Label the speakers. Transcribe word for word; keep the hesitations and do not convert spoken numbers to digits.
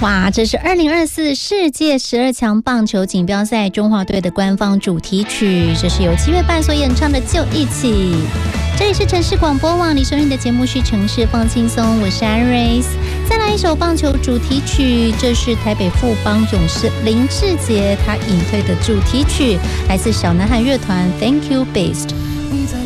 Speaker 1: 哇，这是二零二四世界十二强棒球锦标赛中华队的官方主题曲，这是由七月半所演唱的《就一起》。这里是城市广播网，你收听的节目是城市放轻松，我是 Iris。再来一首棒球主题曲，这是台北富邦勇士林志杰他隐退的主题曲，来自小男孩乐团 Thank You Beast。